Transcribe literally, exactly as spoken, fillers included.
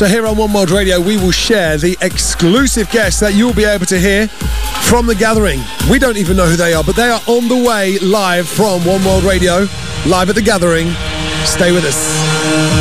So here on One World Radio, we will share the exclusive guests that you'll be able to hear from The Gathering. We don't even know who they are, but they are on the way live from One World Radio, live at The Gathering. Stay with us.